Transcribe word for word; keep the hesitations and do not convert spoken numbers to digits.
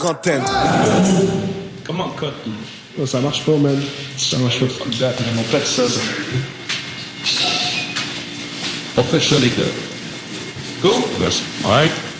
Antenne. Comment cut? Oh, ça marche pas, man. Ça marche pas. Fuck that, man. On pète ça. On fait ça, les gars. Cool? That's all right.